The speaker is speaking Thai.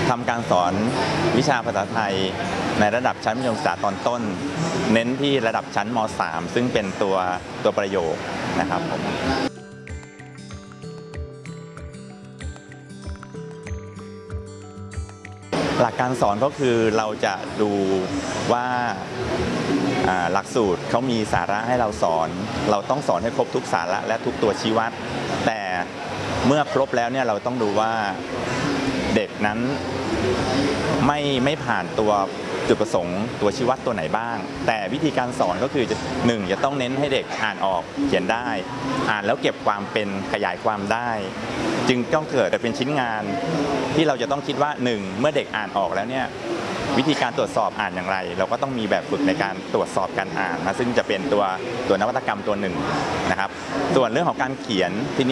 ทำการสอนวิชาภาษาไทยในระดับชั้นมัธยมศึกษาตอนต้นเน้นที่ระดับชั้นม.3 ซึ่งเป็นตัวประโยคนะครับผมหลักการสอนก็คือเราจะดูว่าหลักสูตรเขามีสาระให้เราสอนเราต้องสอนให้ครบทุกสาระและทุกตัวชี้วัดแต่เมื่อครบแล้วเนี่ยเราต้องดูว่าเด็กนั้นไม่ผ่านตัวจุดประสงค์ตัวชี้วัดตัวไหนบ้างแต่วิธีการสอนก็คือ1จะต้องเน้นให้เด็กอ่านออกเขียนได้อ่านแล้วเก็บความเป็นขยายความได้จึงต้องเกิดเป็นชิ้นงานที่เราจะต้องคิดว่า1เมื่อเด็กอ่านออกแล้วเนี่ยวิธีการตรวจสอบอ่านอย่างไรเราก็ต้องมีแบบฝึกในการตรวจสอบการอ่านนะซึ่งจะเป็นตัวนวัตกรรมตัวหนึ่งนะครับส่วนเรื่องของการเขียนทีนี้